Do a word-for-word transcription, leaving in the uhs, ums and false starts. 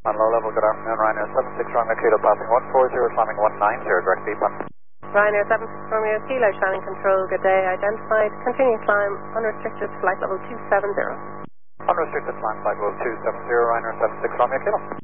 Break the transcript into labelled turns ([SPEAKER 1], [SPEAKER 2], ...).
[SPEAKER 1] On low level, good afternoon, Ryanair seven six Romeo Kilo passing one four zero, climbing one nine zero, direct deep on.
[SPEAKER 2] Ryanair seven six Romeo Kilo, Shannon Control, good day, identified, continue climb, unrestricted, flight level two seven zero.
[SPEAKER 1] Unrestricted climb, flight level two seven zero, Ryanair seven six Romeo Kilo.